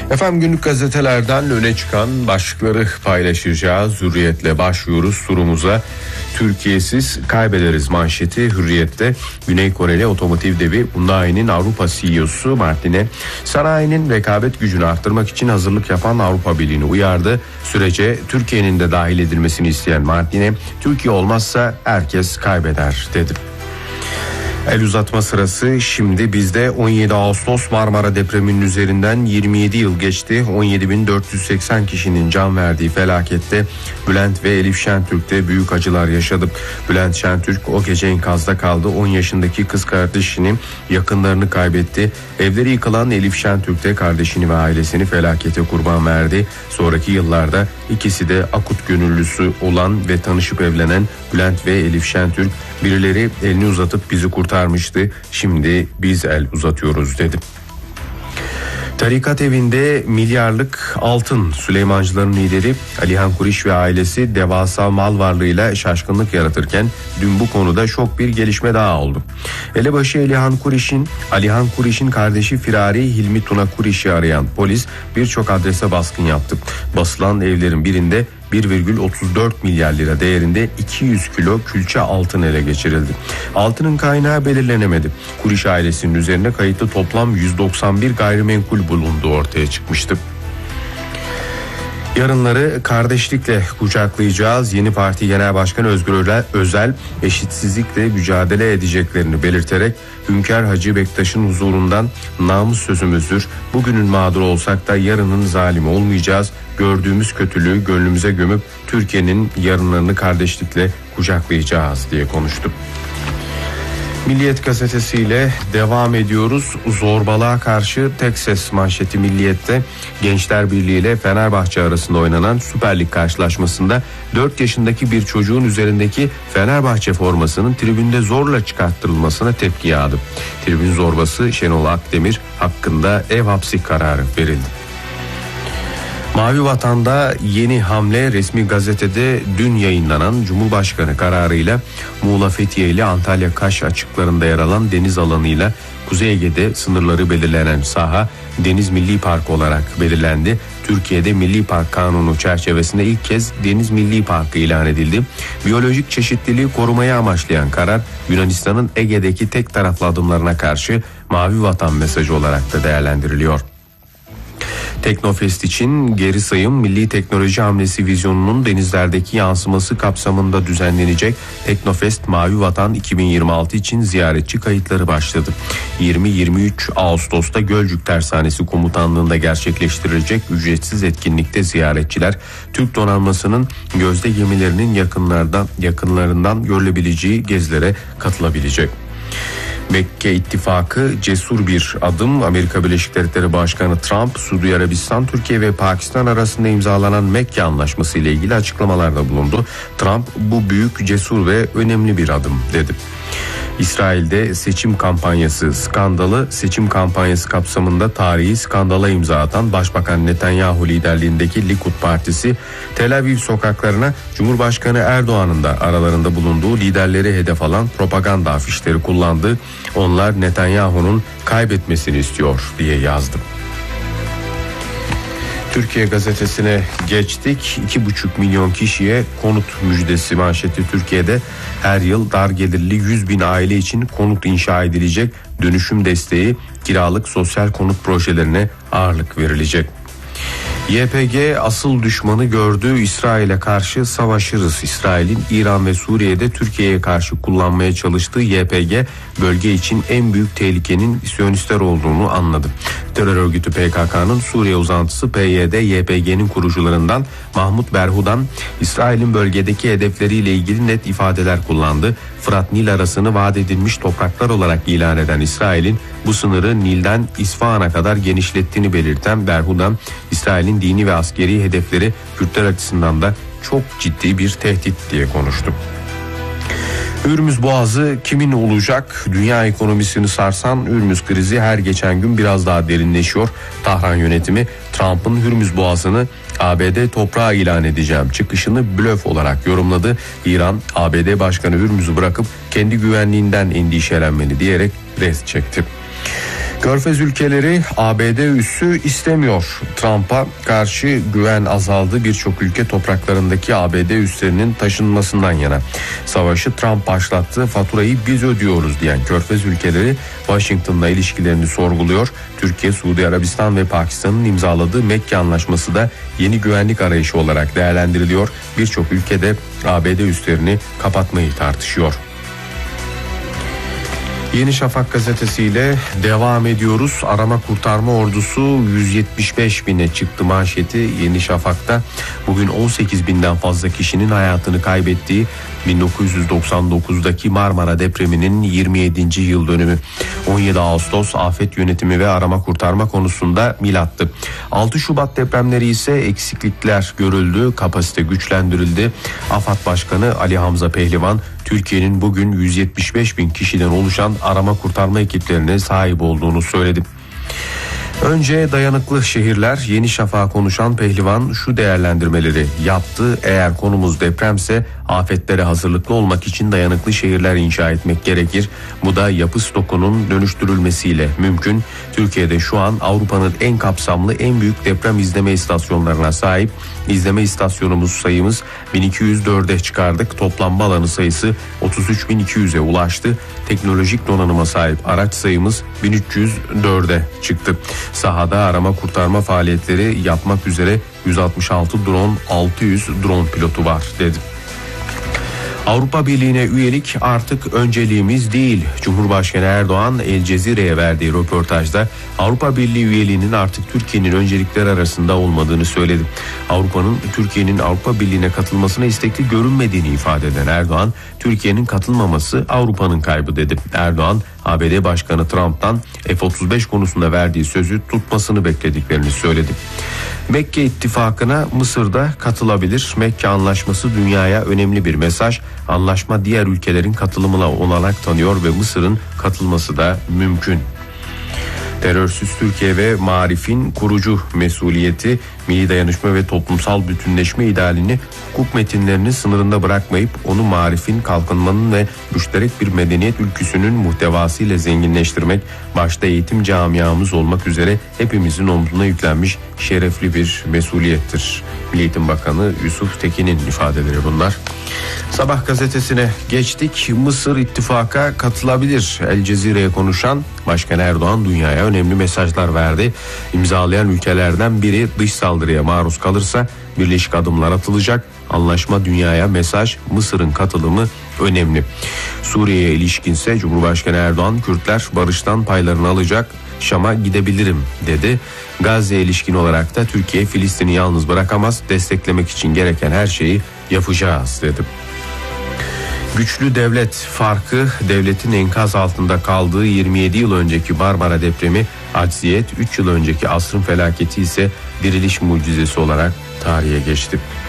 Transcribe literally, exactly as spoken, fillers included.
Efendim, günlük gazetelerden öne çıkan başlıkları paylaşacağız. Hürriyetle başlıyoruz turumuza. Türkiye'siz kaybederiz manşeti Hürriyet'te. Güney Koreli otomotiv devi Hyundai'nin Avrupa C E O'su Martin'e sanayinin rekabet gücünü arttırmak için hazırlık yapan Avrupa Birliği'ni uyardı. Sürece Türkiye'nin de dahil edilmesini isteyen Martin'e Türkiye olmazsa herkes kaybeder dedi. El uzatma sırası şimdi bizde. On yedi Ağustos Marmara depreminin üzerinden yirmi yedi yıl geçti. on yedi bin dört yüz seksen kişinin can verdiği felakette Bülent ve Elif Şentürk de büyük acılar yaşadı. Bülent Şentürk o gece enkazda kaldı. on yaşındaki kız kardeşini, yakınlarını kaybetti. Evleri yıkılan Elif Şentürk de kardeşini ve ailesini felakete kurban verdi. Sonraki yıllarda ikisi de akut gönüllüsü olan ve tanışıp evlenen Bülent ve Elif Şentürk, birileri elini uzatıp bizi kurtarmıştı, şimdi biz el uzatıyoruz dedi. Tarikat evinde milyarlık altın. Süleymancıların lideri Alihan Kuriş ve ailesi devasa mal varlığıyla şaşkınlık yaratırken dün bu konuda şok bir gelişme daha oldu. Elebaşı Alihan Kuriş'in Alihan Kuriş'in kardeşi Firari Hilmi Tuna Kuriş'i arayan polis birçok adrese baskın yaptı. Basılan evlerin birinde bir virgül otuz dört milyar lira değerinde iki yüz kilo külçe altın ele geçirildi. Altının kaynağı belirlenemedi. Kuriş ailesinin üzerine kayıtlı toplam yüz doksan bir gayrimenkul bulunduğu ortaya çıkmıştı. Yarınları kardeşlikle kucaklayacağız. Yeni Parti Genel Başkanı Özgür Özel eşitsizlikle mücadele edeceklerini belirterek Hünkar Hacı Bektaş'ın huzurundan namus sözümüzdür. Bugünün mağduru olsak da yarının zalimi olmayacağız. Gördüğümüz kötülüğü gönlümüze gömüp Türkiye'nin yarınlarını kardeşlikle kucaklayacağız diye konuştu. Milliyet gazetesiyle devam ediyoruz. Zorbalığa karşı tek ses manşeti Milliyet'te. Gençler Birliği ile Fenerbahçe arasında oynanan Süper Lig karşılaşmasında dört yaşındaki bir çocuğun üzerindeki Fenerbahçe formasının tribünde zorla çıkarttırılmasına tepki yağdı. Tribün zorbası Şenol Akdemir hakkında ev hapsi kararı verildi. Mavi Vatan'da yeni hamle. Resmi gazetede dün yayınlanan Cumhurbaşkanı kararıyla Muğla, Fethiye ile Antalya Kaş açıklarında yer alan deniz alanıyla Kuzey Ege'de sınırları belirlenen saha Deniz Milli Parkı olarak belirlendi. Türkiye'de Milli Park Kanunu çerçevesinde ilk kez Deniz Milli Parkı ilan edildi. Biyolojik çeşitliliği korumayı amaçlayan karar Yunanistan'ın Ege'deki tek taraflı adımlarına karşı Mavi Vatan mesajı olarak da değerlendiriliyor. Teknofest için geri sayım Milli Teknoloji Hamlesi vizyonunun denizlerdeki yansıması kapsamında düzenlenecek Teknofest Mavi Vatan iki bin yirmi altı için ziyaretçi kayıtları başladı. yirmi yirmi üç Ağustos'ta Gölcük Tersanesi Komutanlığı'nda gerçekleştirilecek ücretsiz etkinlikte ziyaretçiler Türk donanmasının gözde gemilerinin yakınlardan yakınlarından görülebileceği gezilere katılabilecek. Mekke ittifakı cesur bir adım. Amerika Birleşik Devletleri Başkanı Trump, Suudi Arabistan, Türkiye ve Pakistan arasında imzalanan Mekke Anlaşması ile ilgili açıklamalarda bulundu. Trump, bu büyük, cesur ve önemli bir adım dedi. İsrail'de seçim kampanyası skandalı. Seçim kampanyası kapsamında tarihi skandala imza atan Başbakan Netanyahu liderliğindeki Likud Partisi Tel Aviv sokaklarına Cumhurbaşkanı Erdoğan'ın da aralarında bulunduğu liderleri hedef alan propaganda afişleri kullandı. Onlar Netanyahu'nun kaybetmesini istiyor diye yazdı. Türkiye Gazetesi'ne geçtik. iki buçuk milyon kişiye konut müjdesi manşeti Türkiye'de. Her yıl dar gelirli yüz bin aile için konut inşa edilecek. Dönüşüm desteği, kiralık sosyal konut projelerine ağırlık verilecek. Y P G asıl düşmanı gördüğü İsrail'e karşı savaşırız. İsrail'in İran ve Suriye'de Türkiye'ye karşı kullanmaya çalıştığı Y P G bölge için en büyük tehlikenin Siyonistler olduğunu anladı. Terör örgütü P K K'nın Suriye uzantısı P Y D, Y P G'nin kurucularından Mahmut Berhudan İsrail'in bölgedeki hedefleriyle ilgili net ifadeler kullandı. Fırat-Nil arasını vaat edilmiş topraklar olarak ilan eden İsrail'in bu sınırı Nil'den İsfahan'a kadar genişlettiğini belirten Berhudan, İsrail'in dini ve askeri hedefleri Kürtler açısından da çok ciddi bir tehdit diye konuştu. Hürmüz Boğazı kimin olacak? Dünya ekonomisini sarsan Hürmüz krizi her geçen gün biraz daha derinleşiyor. Tahran yönetimi Trump'ın Hürmüz Boğazı'nı A B D toprağı ilan edeceğim çıkışını blöf olarak yorumladı. İran, A B D Başkanı Hürmüz'ü bırakıp kendi güvenliğinden endişelenmeli diyerek res çekti. Körfez ülkeleri A B D üssü istemiyor. Trump'a karşı güven azaldı. Birçok ülke topraklarındaki A B D üslerinin taşınmasından yana. Savaşı Trump başlattı, faturayı biz ödüyoruz diyen Körfez ülkeleri Washington'la ilişkilerini sorguluyor. Türkiye, Suudi Arabistan ve Pakistan'ın imzaladığı Mekke Anlaşması da yeni güvenlik arayışı olarak değerlendiriliyor. Birçok ülkede A B D üslerini kapatmayı tartışıyor. Yeni Şafak gazetesiyle devam ediyoruz. Arama kurtarma ordusu yüz yetmiş beş bine çıktı manşeti Yeni Şafak'ta. Bugün on sekiz binden fazla kişinin hayatını kaybettiği bin dokuz yüz doksan dokuzdaki Marmara depreminin yirmi yedinci yıl dönümü. on yedi Ağustos afet yönetimi ve arama kurtarma konusunda milattı. altı Şubat depremleri ise eksiklikler görüldü, kapasite güçlendirildi. AFAD Başkanı Ali Hamza Pehlivan, Türkiye'nin bugün yüz yetmiş beş bin kişiden oluşan arama kurtarma ekiplerine sahip olduğunu söyledi. Önce dayanıklı şehirler. Yeni Şafak'a konuşan Pehlivan şu değerlendirmeleri yaptı. Eğer konumuz depremse afetlere hazırlıklı olmak için dayanıklı şehirler inşa etmek gerekir. Bu da yapı stokunun dönüştürülmesiyle mümkün. Türkiye'de şu an Avrupa'nın en kapsamlı, en büyük deprem izleme istasyonlarına sahip. İzleme istasyonumuz sayımız bin iki yüz dörde çıkardık. Toplam alanı sayısı otuz üç bin iki yüze ulaştı. Teknolojik donanıma sahip araç sayımız bin üç yüz dörde çıktı. Sahada arama kurtarma faaliyetleri yapmak üzere yüz altmış altı drone, altı yüz drone pilotu var dedi. Avrupa Birliği'ne üyelik artık önceliğimiz değil. Cumhurbaşkanı Erdoğan El Cezire'ye verdiği röportajda Avrupa Birliği üyeliğinin artık Türkiye'nin öncelikleri arasında olmadığını söyledi. Avrupa'nın Türkiye'nin Avrupa Birliği'ne katılmasına istekli görünmediğini ifade eden Erdoğan, Türkiye'nin katılmaması Avrupa'nın kaybı dedi. Erdoğan, A B D Başkanı Trump'tan F otuz beş konusunda verdiği sözü tutmasını beklediklerini söyledi. Mekke ittifakına Mısır'da katılabilir. Mekke Anlaşması dünyaya önemli bir mesaj. Anlaşma diğer ülkelerin katılımına olanak tanıyor ve Mısır'ın katılması da mümkün. Terörsüz Türkiye ve Marif'in kurucu mesuliyeti, milli dayanışma ve toplumsal bütünleşme idealini hukuk metinlerinin sınırında bırakmayıp onu Marif'in, kalkınmanın ve müşterek bir medeniyet ülküsünün muhtevasıyla zenginleştirmek, başta eğitim camiamız olmak üzere hepimizin omzuna yüklenmiş şerefli bir mesuliyettir. Milli Eğitim Bakanı Yusuf Tekin'in ifadeleri bunlar. Sabah gazetesine geçtik. Mısır ittifaka katılabilir. El Cezire'ye konuşan Başkan Erdoğan dünyaya önemli mesajlar verdi. İmzalayan ülkelerden biri dış saldırıya maruz kalırsa birleşik adımlar atılacak. Anlaşma dünyaya mesaj, Mısır'ın katılımı önemli. Suriye'ye ilişkinse Cumhurbaşkanı Erdoğan, Kürtler barıştan paylarını alacak, Şam'a gidebilirim dedi. Gazze'ye ilişkin olarak da Türkiye Filistin'i yalnız bırakamaz, desteklemek için gereken her şeyi yapacağız dedi. Güçlü devlet farkı, devletin enkaz altında kaldığı yirmi yedi yıl önceki Marmara depremi, acziyet, üç yıl önceki asrın felaketi ise diriliş mucizesi olarak tarihe geçti.